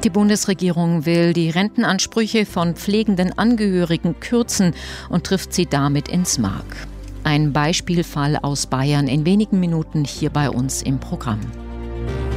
Die Bundesregierung will die Rentenansprüche von pflegenden Angehörigen kürzen und trifft sie damit ins Mark. Ein Beispielfall aus Bayern in wenigen Minuten hier bei uns im Programm.